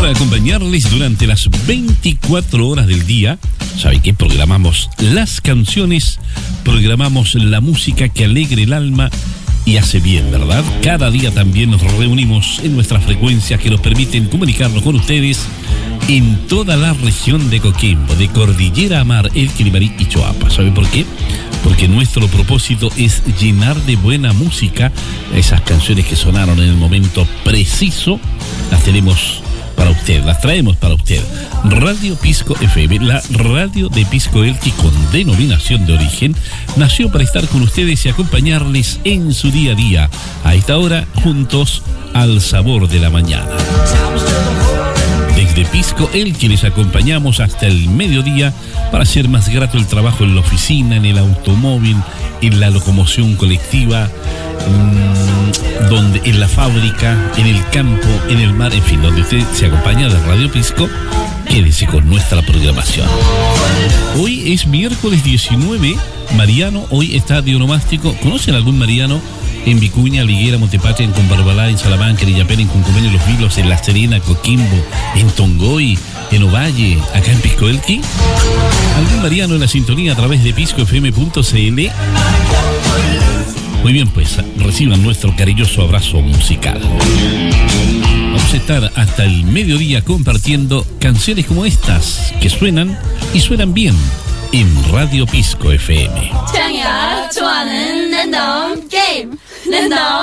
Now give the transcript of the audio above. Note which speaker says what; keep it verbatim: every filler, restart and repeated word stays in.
Speaker 1: Para acompañarles durante las veinticuatro horas del día. ¿Sabe qué? Programamos las canciones, programamos la música que alegre el alma y hace bien, ¿verdad? Cada día también nos reunimos en nuestras frecuencias que nos permiten comunicarnos con ustedes en toda la región de Coquimbo, de Cordillera a Mar, El Quilimarí y Choapa. ¿Sabe por qué? Porque nuestro propósito es llenar de buena música esas canciones que sonaron en el momento preciso. Las tenemos para usted, las traemos para usted. Radio Pisco F M, la radio de Pisco Elqui con denominación de origen, nació para estar con ustedes y acompañarles en su día a día. A esta hora, juntos al sabor de la mañana. Desde Pisco Elqui les acompañamos hasta el mediodía para hacer más grato el trabajo en la oficina, en el automóvil, en la locomoción colectiva, mmm, donde, en la fábrica, en el campo, en el mar, en fin, donde usted se acompaña de Radio Pisco. Quédese con nuestra programación. Hoy es miércoles diecinueve, Mariano, hoy está de onomástico. ¿Conocen algún Mariano? En Vicuña, Liguera, Montepatria, en Combarbalá, en Salamanca, en Illapel, en Cuncumén, en Los Vilos, en La Serena, Coquimbo, en Tongoy, en Ovalle, acá en Pisco Elqui. ¿Algún Mariano en la sintonía a través de pisco f m punto c l? Muy bien, pues reciban nuestro cariñoso abrazo musical. Vamos a estar hasta el mediodía compartiendo canciones como estas que suenan y suenan bien en Radio Pisco F M.